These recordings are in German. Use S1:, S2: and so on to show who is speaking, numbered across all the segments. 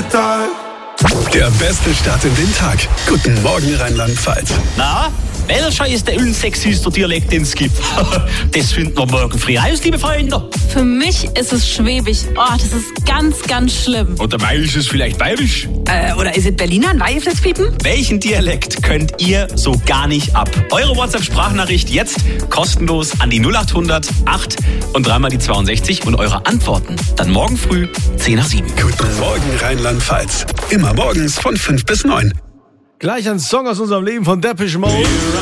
S1: Tag.
S2: Der beste Start in den Tag. Guten Morgen, Rheinland-Pfalz.
S3: Na, welcher ist der unsexyste Dialekt, den es gibt? Das finden wir morgen früh raus, liebe Freunde.
S4: Für mich ist es Schwäbisch. Oh, das ist ganz, ganz schlimm.
S3: Oder bei euch ist es vielleicht bayerisch.
S4: Oder ist es Berliner? Weihefletzpiepen?
S3: Welchen Dialekt könnt ihr so gar nicht ab? Eure WhatsApp-Sprachnachricht jetzt kostenlos an die 0800 8 und dreimal die 62 und eure Antworten dann morgen früh 10 nach 7.
S2: Guten Morgen, Rheinland-Pfalz. Immer morgens von 5 bis 9.
S5: Gleich ein Song aus unserem Leben von Depeche Mode.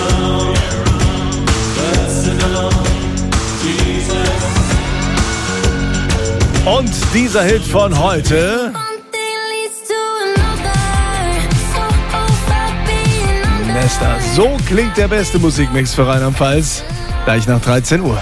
S5: Und dieser Hit von heute. Nesta. So klingt der beste Musikmix für Rheinland-Pfalz. Gleich nach 13 Uhr.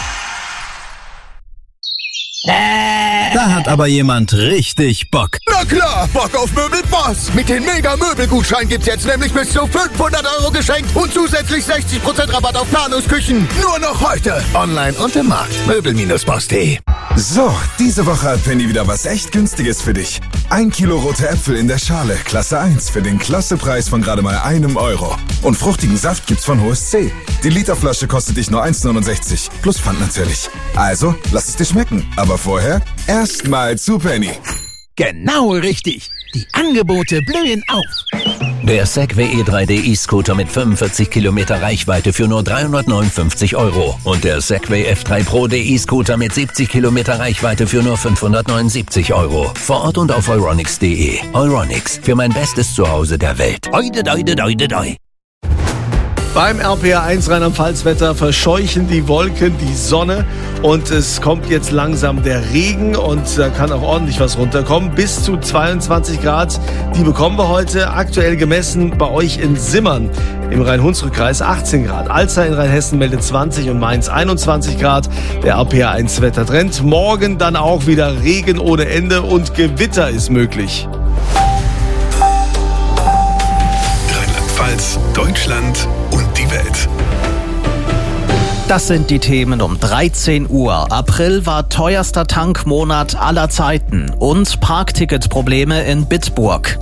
S6: Da hat aber jemand richtig Bock.
S7: Na klar, Bock auf Möbelboss. Mit den Mega-Möbelgutschein gibt's jetzt nämlich bis zu 500 € geschenkt und zusätzlich 60% Rabatt auf Planungsküchen. Nur noch heute. Online und im Markt. Möbel-boss.de.
S8: So, diese Woche hat Penny wieder was echt Günstiges für dich. 1 Kilo rote Äpfel in der Schale, Klasse 1, für den Klassepreis von gerade mal €1. Und fruchtigen Saft gibt's von Hohes C. Die Literflasche kostet dich nur 1,69, plus Pfand natürlich. Also, lass es dir schmecken. Aber vorher erstmal zu Penny.
S7: Genau richtig. Die Angebote blühen auf.
S6: Der Segway E3D E-Scooter mit 45 Kilometer Reichweite für nur 359 € und der Segway F3 Pro E-Scooter mit 70 Kilometer Reichweite für nur 579 €. Vor Ort und auf euronics.de. Euronics, für mein bestes Zuhause der Welt. Oide, doide, doide, doi.
S5: Beim RPA1 Rheinland-Pfalz-Wetter verscheuchen die Wolken die Sonne und es kommt jetzt langsam der Regen und da kann auch ordentlich was runterkommen. Bis zu 22 Grad, die bekommen wir heute. Aktuell gemessen bei euch in Simmern im Rhein-Hunsrück-Kreis 18 Grad. Alzey in Rheinhessen meldet 20 und Mainz 21 Grad. Der RPA1-Wettertrend. Morgen dann auch wieder Regen ohne Ende und Gewitter ist möglich.
S2: Rheinland-Pfalz, Deutschland und die Welt.
S9: Das sind die Themen um 13 Uhr. April war teuerster Tankmonat aller Zeiten und Parkticketprobleme in Bitburg.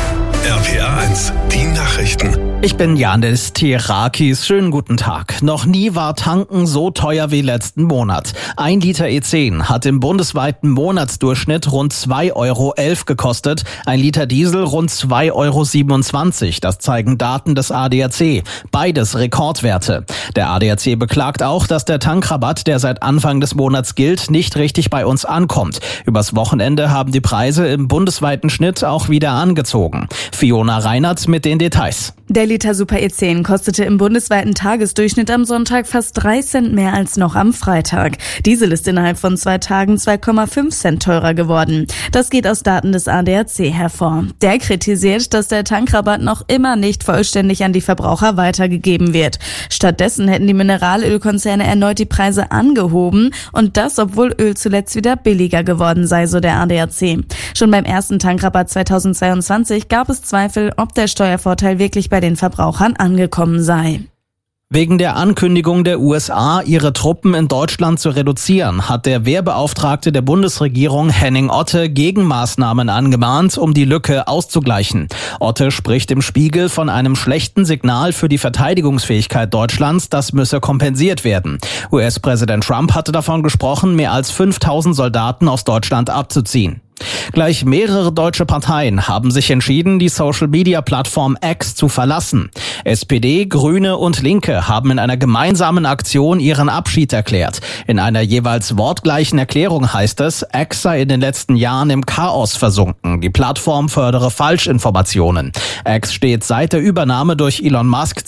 S2: RPA1, die Nachrichten.
S9: Ich bin Janis Tirakis. Schönen guten Tag. Noch nie war Tanken so teuer wie letzten Monat. 1 Liter E10 hat im bundesweiten Monatsdurchschnitt rund 2,11 € gekostet. 1 Liter Diesel rund 2,27 €. Das zeigen Daten des ADAC. Beides Rekordwerte. Der ADAC beklagt auch, dass der Tankrabatt, der seit Anfang des Monats gilt, nicht richtig bei uns ankommt. Übers Wochenende haben die Preise im bundesweiten Schnitt auch wieder angezogen. Fiona Reinert mit den Details.
S10: Der Liter Super E10 kostete im bundesweiten Tagesdurchschnitt am Sonntag fast 3 Cent mehr als noch am Freitag. Diesel ist innerhalb von 2 Tagen 2,5 Cent teurer geworden. Das geht aus Daten des ADAC hervor. Der kritisiert, dass der Tankrabatt noch immer nicht vollständig an die Verbraucher weitergegeben wird. Stattdessen hätten die Mineralölkonzerne erneut die Preise angehoben und das, obwohl Öl zuletzt wieder billiger geworden sei, so der ADAC. Schon beim ersten Tankrabatt 2022 gab es Zweifel, ob der Steuervorteil wirklich bei den Verbrauchern angekommen sei.
S9: Wegen der Ankündigung der USA, ihre Truppen in Deutschland zu reduzieren, hat der Wehrbeauftragte der Bundesregierung Henning Otte Gegenmaßnahmen angemahnt, um die Lücke auszugleichen. Otte spricht im Spiegel von einem schlechten Signal für die Verteidigungsfähigkeit Deutschlands, das müsse kompensiert werden. US-Präsident Trump hatte davon gesprochen, mehr als 5.000 Soldaten aus Deutschland abzuziehen. Gleich mehrere deutsche Parteien haben sich entschieden, die Social-Media-Plattform X zu verlassen. SPD, Grüne und Linke haben in einer gemeinsamen Aktion ihren Abschied erklärt. In einer jeweils wortgleichen Erklärung heißt es, X sei in den letzten Jahren im Chaos versunken. Die Plattform fördere Falschinformationen. X steht seit der Übernahme durch Elon Musk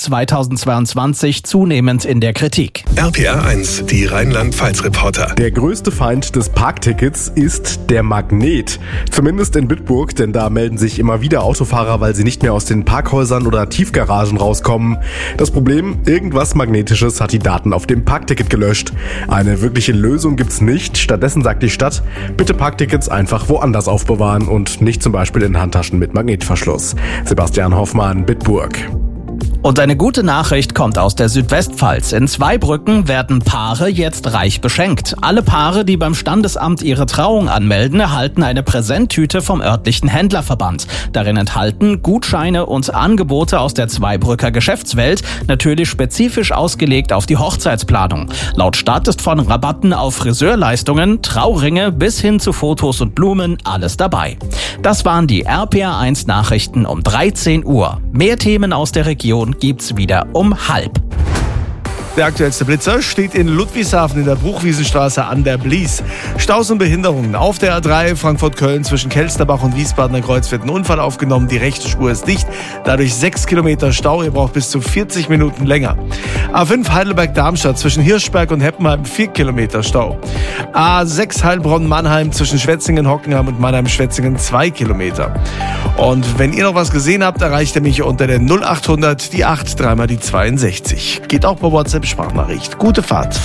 S9: 2022 zunehmend in der Kritik.
S2: RPA1, die Rheinland-Pfalz-Reporter.
S11: Der größte Feind des Parktickets ist der Magnet. Zumindest in Bitburg, denn da melden sich immer wieder Autofahrer, weil sie nicht mehr aus den Parkhäusern oder Tiefgaragen rauskommen. Das Problem, irgendwas Magnetisches hat die Daten auf dem Parkticket gelöscht. Eine wirkliche Lösung gibt's nicht. Stattdessen sagt die Stadt, bitte Parktickets einfach woanders aufbewahren und nicht zum Beispiel in Handtaschen mit Magnetverschluss. Sebastian Hoffmann, Bitburg.
S9: Und eine gute Nachricht kommt aus der Südwestpfalz. In Zweibrücken werden Paare jetzt reich beschenkt. Alle Paare, die beim Standesamt ihre Trauung anmelden, erhalten eine Präsenttüte vom örtlichen Händlerverband. Darin enthalten Gutscheine und Angebote aus der Zweibrücker Geschäftswelt, natürlich spezifisch ausgelegt auf die Hochzeitsplanung. Laut Stadt ist von Rabatten auf Friseurleistungen, Trauringe bis hin zu Fotos und Blumen alles dabei. Das waren die RPA1 Nachrichten um 13 Uhr. Mehr Themen aus der Region gibt's wieder um 12:30.
S5: Der aktuellste Blitzer steht in Ludwigshafen in der Bruchwiesenstraße an der Blies. Staus und Behinderungen. Auf der A3 Frankfurt-Köln zwischen Kelsterbach und Wiesbadener Kreuz wird ein Unfall aufgenommen. Die rechte Spur ist dicht. Dadurch 6 Kilometer Stau. Ihr braucht bis zu 40 Minuten länger. A5 Heidelberg-Darmstadt zwischen Hirschberg und Heppenheim 4 Kilometer Stau. A6 Heilbronn-Mannheim zwischen Schwetzingen-Hockenheim und Mannheim-Schwetzingen 2 Kilometer. Und wenn ihr noch was gesehen habt, erreicht ihr mich unter der 0800 die 8 dreimal die 62. Geht auch bei WhatsApp Sprachnachricht. Gute Fahrt.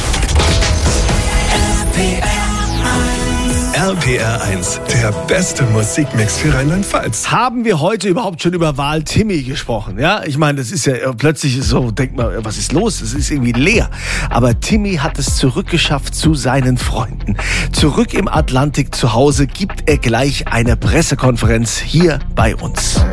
S2: RPR1, der beste Musikmix für Rheinland-Pfalz.
S5: Haben wir heute überhaupt schon über Wahl Timmy gesprochen? Ja, ich meine, das ist ja plötzlich so, denkt man, was ist los? Es ist irgendwie leer. Aber Timmy hat es zurückgeschafft zu seinen Freunden. Zurück im Atlantik zu Hause gibt er gleich eine Pressekonferenz hier bei uns.